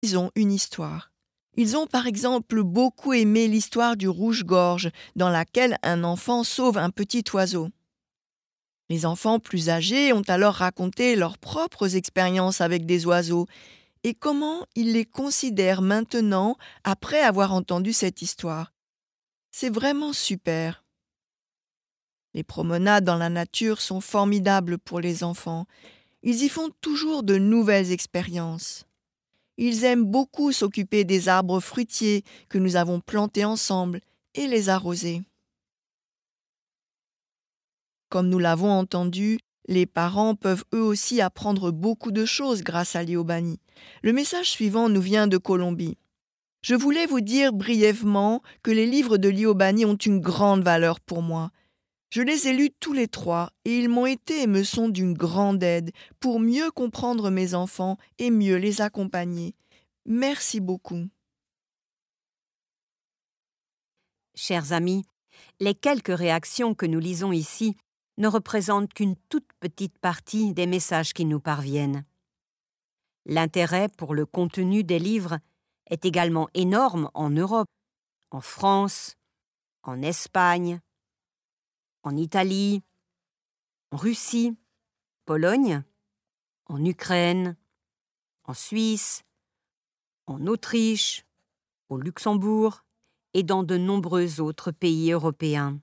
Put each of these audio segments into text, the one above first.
ils ont une histoire. Ils ont par exemple beaucoup aimé l'histoire du rouge-gorge, dans laquelle un enfant sauve un petit oiseau. Les enfants plus âgés ont alors raconté leurs propres expériences avec des oiseaux et comment ils les considèrent maintenant après avoir entendu cette histoire. C'est vraiment super. Les promenades dans la nature sont formidables pour les enfants. Ils y font toujours de nouvelles expériences. Ils aiment beaucoup s'occuper des arbres fruitiers que nous avons plantés ensemble et les arroser. Comme nous l'avons entendu, les parents peuvent eux aussi apprendre beaucoup de choses grâce à Liobani. Le message suivant nous vient de Colombie. Je voulais vous dire brièvement que les livres de Liobani ont une grande valeur pour moi. Je les ai lus tous les 3 et ils m'ont été et me sont d'une grande aide pour mieux comprendre mes enfants et mieux les accompagner. Merci beaucoup. Chers amis, les quelques réactions que nous lisons ici ne représentent qu'une toute petite partie des messages qui nous parviennent. L'intérêt pour le contenu des livres est également énorme en Europe, en France, en Espagne, en Italie, en Russie, Pologne, en Ukraine, en Suisse, en Autriche, au Luxembourg et dans de nombreux autres pays européens.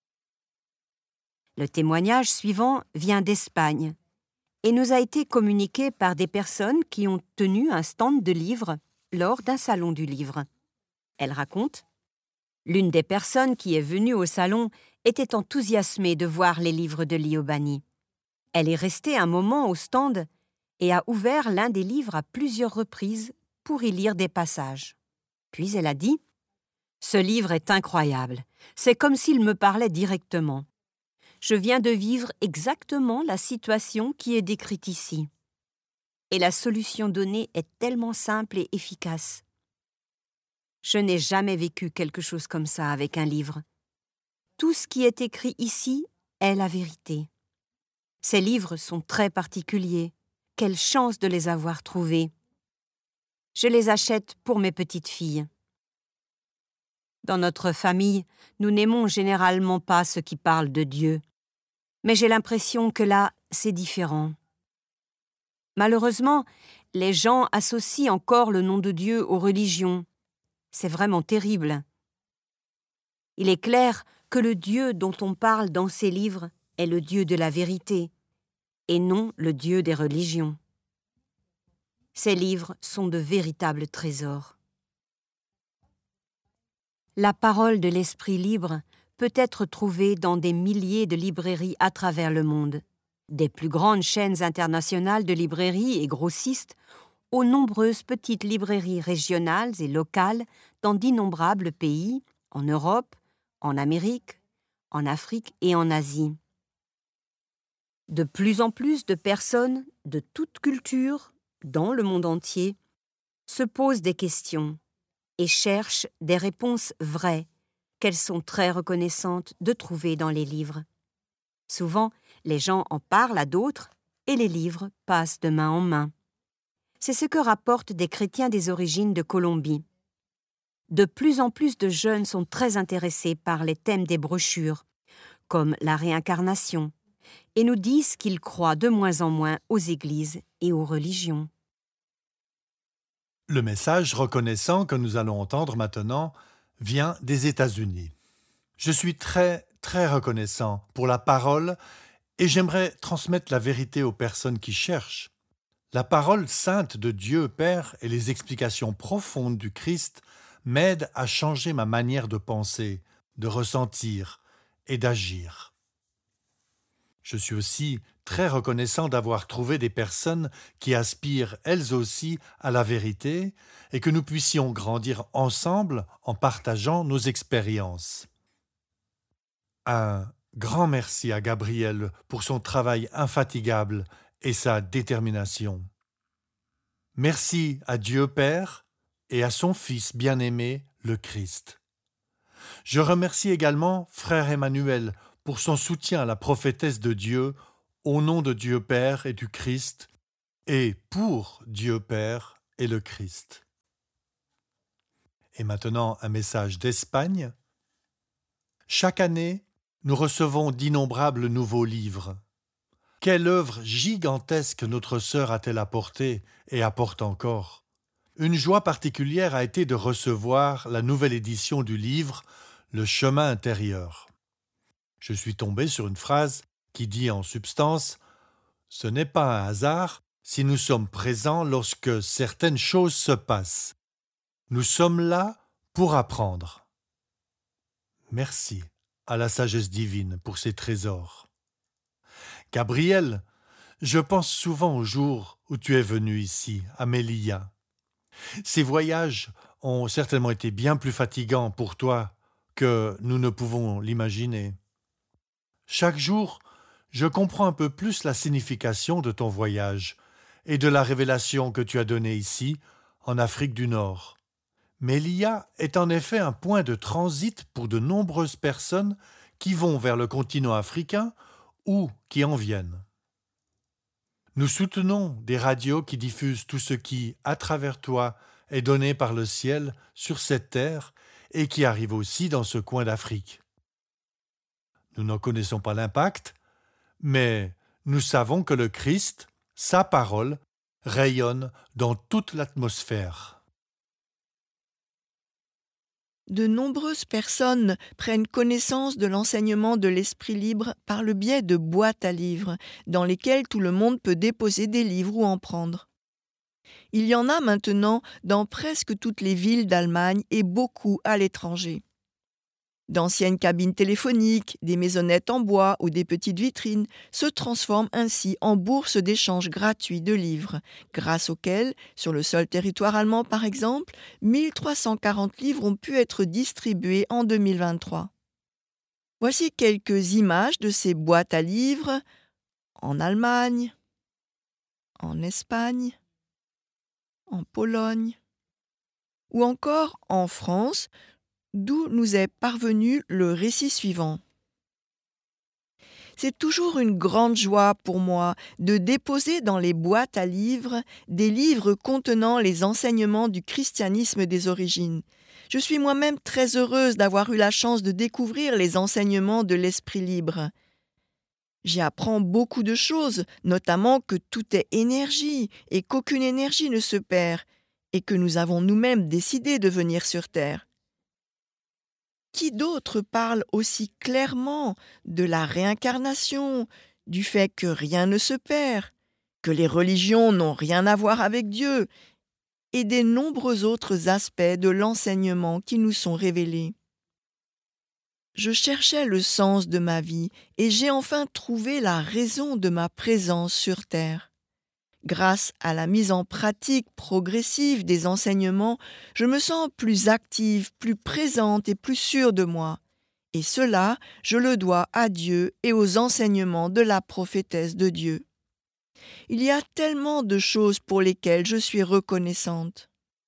Le témoignage suivant vient d'Espagne et nous a été communiqué par des personnes qui ont tenu un stand de livres lors d'un salon du livre. Elle raconte : l'une des personnes qui est venue au salon était enthousiasmée de voir les livres de Liobani. Elle est restée un moment au stand et a ouvert l'un des livres à plusieurs reprises pour y lire des passages. Puis elle a dit : ce livre est incroyable. C'est comme s'il me parlait directement. Je viens de vivre exactement la situation qui est décrite ici. Et la solution donnée est tellement simple et efficace. Je n'ai jamais vécu quelque chose comme ça avec un livre. Tout ce qui est écrit ici est la vérité. Ces livres sont très particuliers. Quelle chance de les avoir trouvés. Je les achète pour mes petites filles. Dans notre famille, nous n'aimons généralement pas ceux qui parlent de Dieu. Mais j'ai l'impression que là, c'est différent. Malheureusement, les gens associent encore le nom de Dieu aux religions. C'est vraiment terrible. Il est clair que le Dieu dont on parle dans ces livres est le Dieu de la vérité, et non le Dieu des religions. Ces livres sont de véritables trésors. La parole de l'Esprit libre peut être trouvée dans des milliers de librairies à travers le monde, des plus grandes chaînes internationales de librairies et grossistes aux nombreuses petites librairies régionales et locales dans d'innombrables pays, en Europe, en Amérique, en Afrique et en Asie. De plus en plus de personnes de toute culture, dans le monde entier, se posent des questions et cherchent des réponses vraies qu'elles sont très reconnaissantes de trouver dans les livres. Souvent, les gens en parlent à d'autres et les livres passent de main en main. C'est ce que rapportent des chrétiens des origines de Colombie. De plus en plus de jeunes sont très intéressés par les thèmes des brochures, comme la réincarnation, et nous disent qu'ils croient de moins en moins aux églises et aux religions. Le message reconnaissant que nous allons entendre maintenant vient des États-Unis. Je suis très reconnaissant pour la parole et j'aimerais transmettre la vérité aux personnes qui cherchent. La parole sainte de Dieu Père et les explications profondes du Christ m'aident à changer ma manière de penser, de ressentir et d'agir. Je suis aussi très reconnaissant d'avoir trouvé des personnes qui aspirent elles aussi à la vérité et que nous puissions grandir ensemble en partageant nos expériences. Un grand merci à Gabriel pour son travail infatigable et sa détermination. Merci à Dieu Père et à son Fils bien-aimé, le Christ. Je remercie également Frère Emmanuel pour son soutien à la prophétesse de Dieu, au nom de Dieu Père et du Christ, et pour Dieu Père et le Christ. Et maintenant, un message d'Espagne. Chaque année, nous recevons d'innombrables nouveaux livres. Quelle œuvre gigantesque notre sœur a-t-elle apportée et apporte encore. Une joie particulière a été de recevoir la nouvelle édition du livre « Le chemin intérieur ». Je suis tombé sur une phrase qui dit en substance « Ce n'est pas un hasard si nous sommes présents lorsque certaines choses se passent. Nous sommes là pour apprendre. » Merci à la sagesse divine pour ces trésors. Gabriel, je pense souvent au jour où tu es venu ici, à Melilla. Ces voyages ont certainement été bien plus fatigants pour toi que nous ne pouvons l'imaginer. Chaque jour, je comprends un peu plus la signification de ton voyage et de la révélation que tu as donnée ici, en Afrique du Nord. Melilla est en effet un point de transit pour de nombreuses personnes qui vont vers le continent africain ou qui en viennent. Nous soutenons des radios qui diffusent tout ce qui, à travers toi, est donné par le ciel sur cette terre et qui arrive aussi dans ce coin d'Afrique. Nous n'en connaissons pas l'impact, mais nous savons que le Christ, sa parole, rayonne dans toute l'atmosphère. De nombreuses personnes prennent connaissance de l'enseignement de l'esprit libre par le biais de boîtes à livres, dans lesquelles tout le monde peut déposer des livres ou en prendre. Il y en a maintenant dans presque toutes les villes d'Allemagne et beaucoup à l'étranger. D'anciennes cabines téléphoniques, des maisonnettes en bois ou des petites vitrines se transforment ainsi en bourses d'échange gratuits de livres, grâce auxquelles, sur le seul territoire allemand par exemple, 1340 livres ont pu être distribués en 2023. Voici quelques images de ces boîtes à livres en Allemagne, en Espagne, en Pologne ou encore en France, d'où nous est parvenu le récit suivant. C'est toujours une grande joie pour moi de déposer dans les boîtes à livres des livres contenant les enseignements du christianisme des origines. Je suis moi-même très heureuse d'avoir eu la chance de découvrir les enseignements de l'esprit libre. J'y apprends beaucoup de choses, notamment que tout est énergie et qu'aucune énergie ne se perd, et que nous avons nous-mêmes décidé de venir sur Terre. Qui d'autre parle aussi clairement de la réincarnation, du fait que rien ne se perd, que les religions n'ont rien à voir avec Dieu, et des nombreux autres aspects de l'enseignement qui nous sont révélés. Je cherchais le sens de ma vie et j'ai enfin trouvé la raison de ma présence sur Terre. Grâce à la mise en pratique progressive des enseignements, je me sens plus active, plus présente et plus sûre de moi. Et cela, je le dois à Dieu et aux enseignements de la prophétesse de Dieu. Il y a tellement de choses pour lesquelles je suis reconnaissante.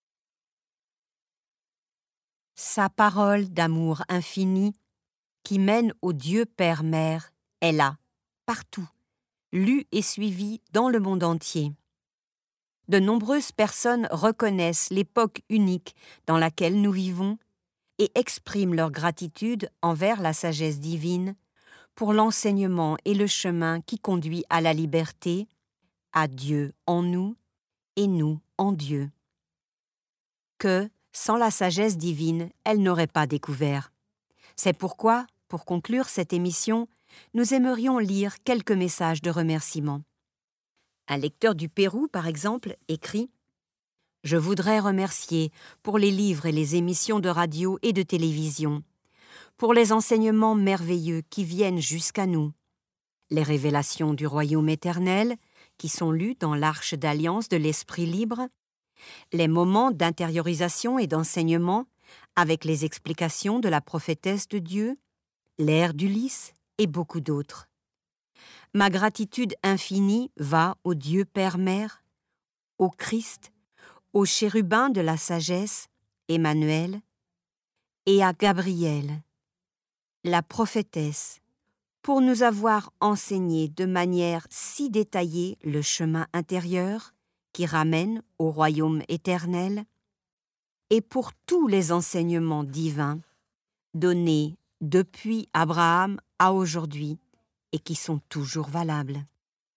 Sa parole d'amour infini, qui mène au Dieu Père-Mère, est là, partout, lue et suivie dans le monde entier. De nombreuses personnes reconnaissent l'époque unique dans laquelle nous vivons et expriment leur gratitude envers la sagesse divine pour l'enseignement et le chemin qui conduit à la liberté, à Dieu en nous et nous en Dieu. Que, sans la sagesse divine, elle n'aurait pas découvert. C'est pourquoi, pour conclure cette émission, nous aimerions lire quelques messages de remerciement. Un lecteur du Pérou, par exemple, écrit « Je voudrais remercier pour les livres et les émissions de radio et de télévision, pour les enseignements merveilleux qui viennent jusqu'à nous, les révélations du royaume éternel qui sont lues dans l'Arche d'Alliance de l'Esprit libre, les moments d'intériorisation et d'enseignement avec les explications de la prophétesse de Dieu, l'ère d'Ulysse et beaucoup d'autres. Ma gratitude infinie va au Dieu Père-Mère, au Christ, au chérubin de la sagesse, Emmanuel, et à Gabriel, la prophétesse, pour nous avoir enseigné de manière si détaillée le chemin intérieur qui ramène au royaume éternel, et pour tous les enseignements divins donnés depuis Abraham à aujourd'hui et qui sont toujours valables.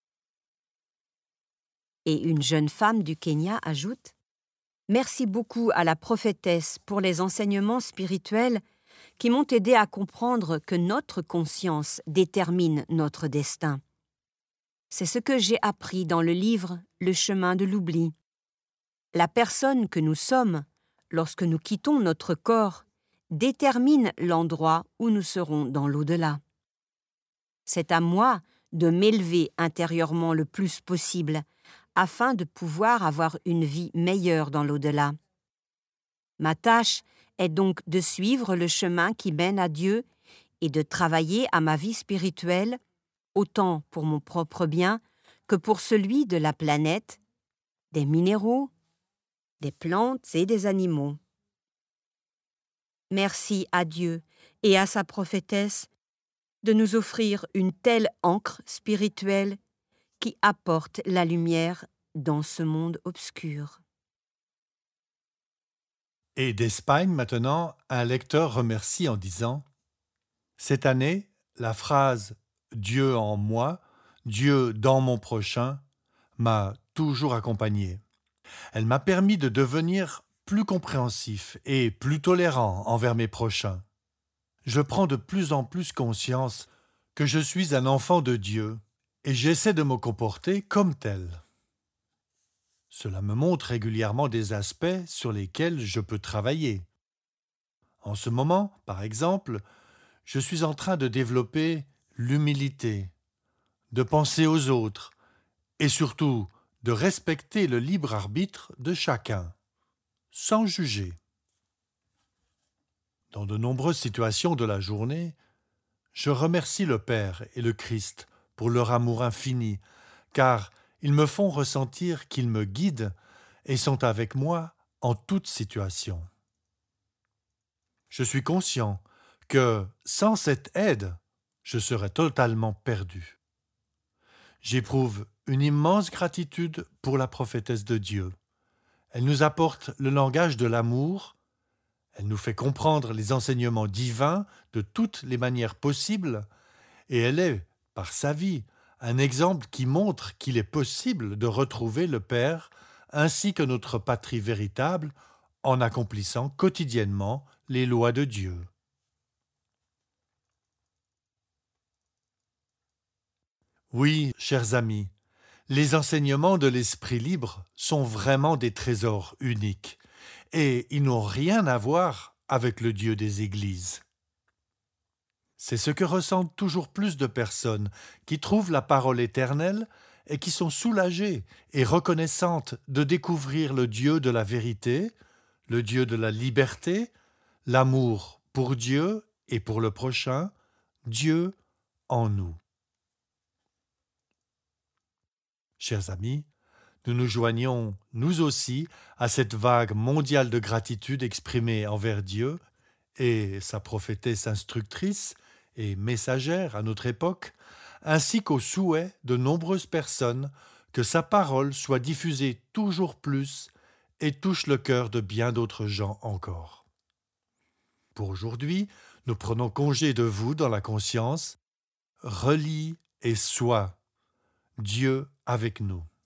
Et une jeune femme du Kenya ajoute « Merci beaucoup à la prophétesse pour les enseignements spirituels qui m'ont aidé à comprendre que notre conscience détermine notre destin. C'est ce que j'ai appris dans le livre « Le chemin de l'oubli ». La personne que nous sommes, lorsque nous quittons notre corps, détermine l'endroit où nous serons dans l'au-delà. C'est à moi de m'élever intérieurement le plus possible afin de pouvoir avoir une vie meilleure dans l'au-delà. Ma tâche est donc de suivre le chemin qui mène à Dieu et de travailler à ma vie spirituelle, autant pour mon propre bien que pour celui de la planète, des minéraux, des plantes et des animaux. Merci à Dieu et à sa prophétesse de nous offrir une telle ancre spirituelle qui apporte la lumière dans ce monde obscur. Et d'Espagne, maintenant, un lecteur remercie en disant « Cette année, la phrase « Dieu en moi, Dieu dans mon prochain » m'a toujours accompagné. Elle m'a permis de devenir plus compréhensif et plus tolérant envers mes prochains. Je prends de plus en plus conscience que je suis un enfant de Dieu et j'essaie de me comporter comme tel. Cela me montre régulièrement des aspects sur lesquels je peux travailler. En ce moment, par exemple, je suis en train de développer l'humilité, de penser aux autres et surtout de respecter le libre arbitre de chacun, sans juger. Dans de nombreuses situations de la journée, je remercie le Père et le Christ pour leur amour infini, car ils me font ressentir qu'ils me guident et sont avec moi en toute situation. Je suis conscient que, sans cette aide, je serais totalement perdu. J'éprouve une immense gratitude pour la prophétesse de Dieu. Elle nous apporte le langage de l'amour, elle nous fait comprendre les enseignements divins de toutes les manières possibles, et elle est, par sa vie, un exemple qui montre qu'il est possible de retrouver le Père ainsi que notre patrie véritable en accomplissant quotidiennement les lois de Dieu. Oui, chers amis, les enseignements de l'Esprit libre sont vraiment des trésors uniques et ils n'ont rien à voir avec le Dieu des Églises. C'est ce que ressentent toujours plus de personnes qui trouvent la parole éternelle et qui sont soulagées et reconnaissantes de découvrir le Dieu de la vérité, le Dieu de la liberté, l'amour pour Dieu et pour le prochain, Dieu en nous. Chers amis, nous nous joignons, nous aussi, à cette vague mondiale de gratitude exprimée envers Dieu et sa prophétesse instructrice et messagère à notre époque, ainsi qu'au souhait de nombreuses personnes que sa parole soit diffusée toujours plus et touche le cœur de bien d'autres gens encore. Pour aujourd'hui, nous prenons congé de vous dans la conscience. Relis et sois Dieu avec nous.